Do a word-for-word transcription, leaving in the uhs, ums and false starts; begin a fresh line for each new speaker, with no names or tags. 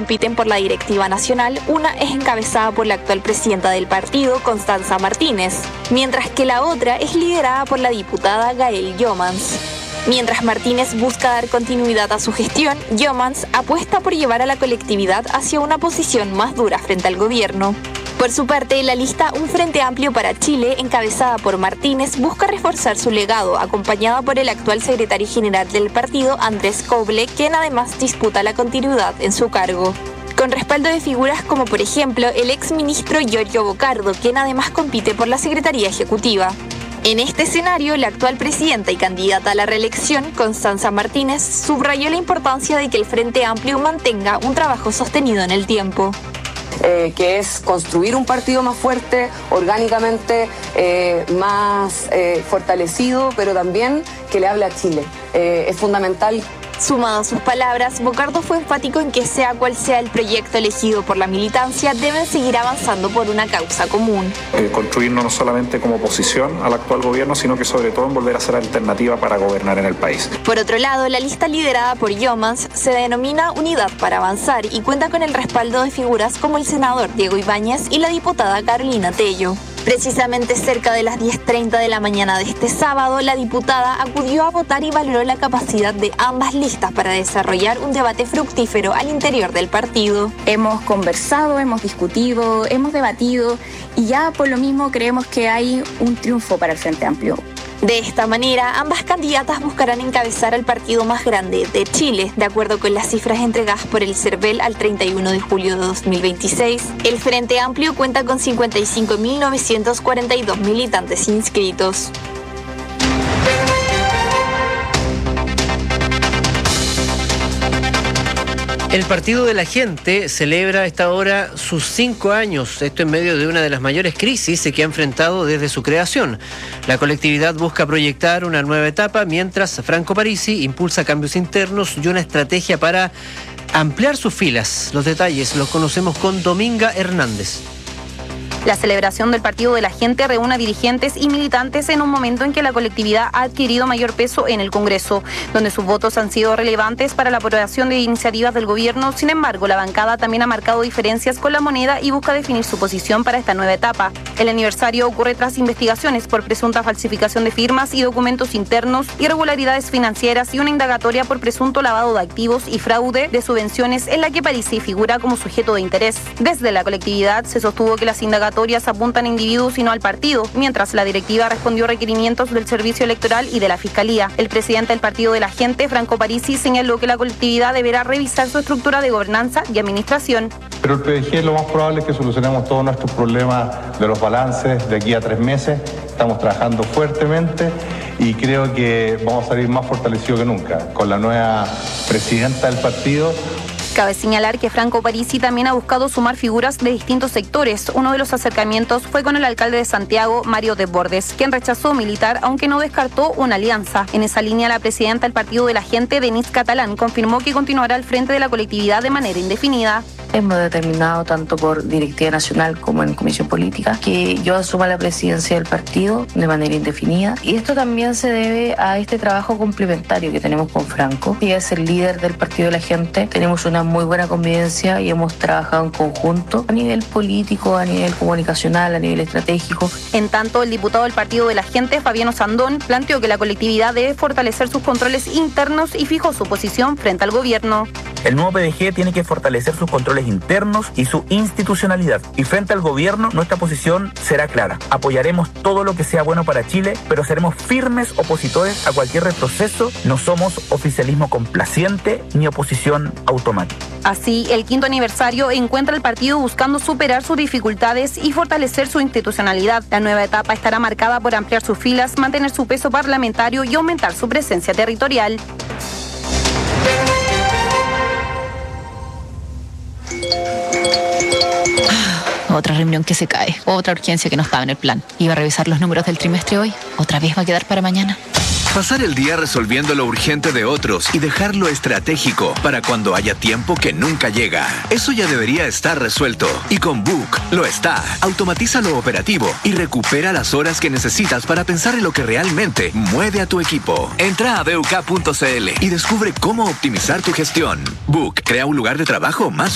compiten por la directiva nacional, una es encabezada por la actual presidenta del partido, Constanza Martínez, mientras que la otra es liderada por la diputada Gael Jomans. Mientras Martínez busca dar continuidad a su gestión, Jomans apuesta por llevar a la colectividad hacia una posición más dura frente al gobierno. Por su parte, la lista Un Frente Amplio para Chile, encabezada por Martínez, busca reforzar su legado, acompañada por el actual secretario general del partido, Andrés Coble, quien además disputa la continuidad en su cargo. Con respaldo de figuras como, por ejemplo, el exministro Giorgio Bocardo, quien además compite por la Secretaría Ejecutiva. En este escenario, la actual presidenta y candidata a la reelección, Constanza Martínez, subrayó la importancia de que el Frente Amplio mantenga un trabajo sostenido en el tiempo.
Eh, que es construir un partido más fuerte, orgánicamente eh, más eh, fortalecido, pero también que le hable a Chile. Eh, es fundamental.
Sumado a sus palabras, Bocardo fue enfático en que sea cual sea el proyecto elegido por la militancia, deben seguir avanzando por una causa común.
Eh, construirnos no solamente como oposición al actual gobierno, sino que sobre todo en volver a ser alternativa para gobernar en el país.
Por otro lado, la lista liderada por Jomans se denomina Unidad para Avanzar y cuenta con el respaldo de figuras como el senador Diego Ibáñez y la diputada Carolina Tello. Precisamente cerca de las diez treinta de la mañana de este sábado, la diputada acudió a votar y valoró la capacidad de ambas listas para desarrollar un debate fructífero al interior del partido.
Hemos conversado, hemos discutido, hemos debatido y ya por lo mismo creemos que hay un triunfo para el Frente Amplio.
De esta manera, ambas candidatas buscarán encabezar al partido más grande de Chile. De acuerdo con las cifras entregadas por el CERVEL al treinta y uno de julio de dos mil veintiséis, el Frente Amplio cuenta con cincuenta y cinco mil novecientos cuarenta y dos militantes inscritos.
El Partido de la Gente celebra a esta hora sus cinco años, esto en medio de una de las mayores crisis que ha enfrentado desde su creación. La colectividad busca proyectar una nueva etapa, mientras Franco Parisi impulsa cambios internos y una estrategia para ampliar sus filas. Los detalles los conocemos con Dominga Hernández.
La celebración del Partido de la Gente reúne a dirigentes y militantes en un momento en que la colectividad ha adquirido mayor peso en el Congreso, donde sus votos han sido relevantes para la aprobación de iniciativas del gobierno. Sin embargo, la bancada también ha marcado diferencias con la moneda y busca definir su posición para esta nueva etapa. El aniversario ocurre tras investigaciones por presunta falsificación de firmas y documentos internos, irregularidades financieras y una indagatoria por presunto lavado de activos y fraude de subvenciones en la que Parisi figura como sujeto de interés. Desde la colectividad se sostuvo que las indagatorias apuntan a individuos y no al partido, mientras la directiva respondió requerimientos del Servicio Electoral y de la Fiscalía. El presidente del Partido de la Gente, Franco Parisi, señaló que la colectividad deberá revisar su estructura de gobernanza y administración.
Pero el P D G lo más probable es que solucionemos todos nuestros problemas de los balances de aquí a tres meses. Estamos trabajando fuertemente y creo que vamos a salir más fortalecidos que nunca con la nueva presidenta del partido.
Cabe señalar que Franco Parisi también ha buscado sumar figuras de distintos sectores. Uno de los acercamientos fue con el alcalde de Santiago, Mario Desbordes, quien rechazó militar, aunque no descartó una alianza. En esa línea, la presidenta del Partido de la Gente, Denise Catalán, confirmó que continuará al frente de la colectividad de manera indefinida.
Hemos determinado tanto por directiva nacional como en comisión política que yo asuma la presidencia del partido de manera indefinida, y esto también se debe a este trabajo complementario que tenemos con Franco, que es el líder del Partido de la Gente. Tenemos una muy buena convivencia y hemos trabajado en conjunto a nivel político, a nivel comunicacional, a nivel estratégico.
En tanto, el diputado del Partido de la Gente, Fabiano Sandón, planteó que la colectividad debe fortalecer sus controles internos y fijó su posición frente al gobierno.
El nuevo P D G tiene que fortalecer sus controles internos y su institucionalidad. Y frente al gobierno, nuestra posición será clara. Apoyaremos todo lo que sea bueno para Chile, pero seremos firmes opositores a cualquier retroceso. No somos oficialismo complaciente ni oposición automática.
Así, el quinto aniversario encuentra al partido buscando superar sus dificultades y fortalecer su institucionalidad. La nueva etapa estará marcada por ampliar sus filas, mantener su peso parlamentario y aumentar su presencia territorial.
Otra reunión que se cae, otra urgencia que no estaba en el plan. Iba a revisar los números del trimestre hoy, otra vez va a quedar para mañana.
Pasar el día resolviendo lo urgente de otros y dejar lo estratégico para cuando haya tiempo que nunca llega. Eso ya debería estar resuelto. Y con Book lo está. Automatiza lo operativo y recupera las horas que necesitas para pensar en lo que realmente mueve a tu equipo. Entra a b u k punto c l y descubre cómo optimizar tu gestión. Book crea un lugar de trabajo más